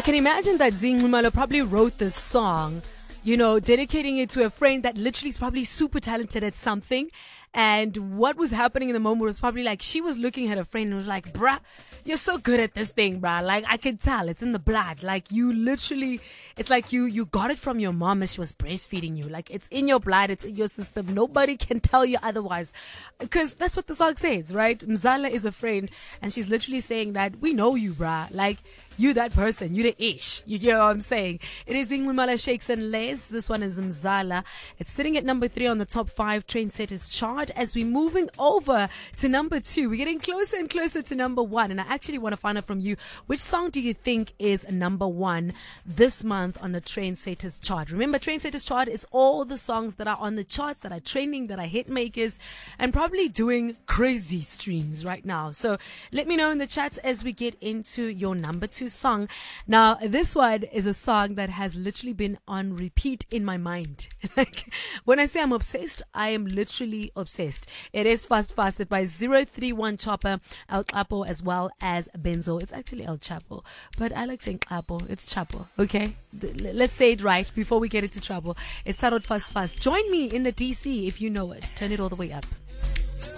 can imagine that Zingumalo probably wrote this song, dedicating it to a friend that literally is probably super talented at something. And what was happening in the moment was probably like she was looking at her friend and was like, bruh, you're so good at this thing, bruh. Like, I can tell it's in the blood. Like, you literally, it's like you got it from your mom as she was breastfeeding you. Like, it's in your blood. It's in your system. Nobody can tell you otherwise. Because that's what the song says, right? Mzala is a friend. And she's literally saying that we know you, bruh. Like, you that person. You the ish. You get what I'm saying? It is Ingwimala Shakes and Les. This one is Mzala. It's sitting at number 3 on the top 5 trendsetters chart. As we're moving over to number 2, we're getting closer and closer to number 1. And I actually want to find out from you, which song do you think is number 1 this month on the trendsetters chart? Remember, trendsetters chart, it's all the songs that are on the charts, that are trending, that are hit makers, and probably doing crazy streams right now. So let me know in the chats as we get into your number 2 song. Now, this one is a song that has literally been on repeat in my mind. Like, when I say I'm obsessed, I am literally obsessed. It is Fast Fasted by 031 Chopper, El Chapo, as well as Benzo. It's actually El Chapo, but I like saying Chapo. It's Chapo, okay? Let's say it right before we get into trouble. It's titled Fast Fast. Join me in the DC if you know it. Turn it all the way up.